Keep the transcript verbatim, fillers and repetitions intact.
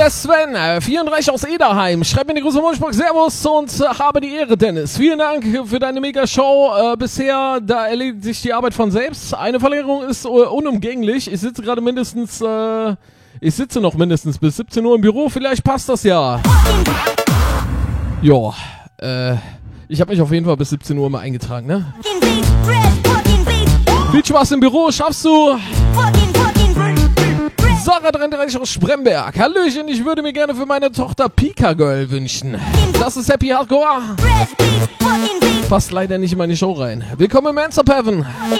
der Sven, äh, vierunddreißig aus Ederheim. Schreib mir eine große Wunschbox. Servus und äh, habe die Ehre, Dennis. Vielen Dank für deine Mega-Show. Äh, bisher, da erledigt sich die Arbeit von selbst. Eine Verlängerung ist äh, unumgänglich. Ich sitze gerade mindestens, äh, ich sitze noch mindestens bis siebzehn Uhr im Büro. Vielleicht passt das ja. Jo, äh, ich habe mich auf jeden Fall bis siebzehn Uhr mal eingetragen, ne? Viel Spaß im Büro, schaffst du? Sarah dreiunddreißig aus Spremberg. Hallöchen, ich würde mir gerne für meine Tochter Pika Girl wünschen. Das ist Happy Hardcore. Passt leider nicht in meine Show rein. Willkommen im Answer Heaven.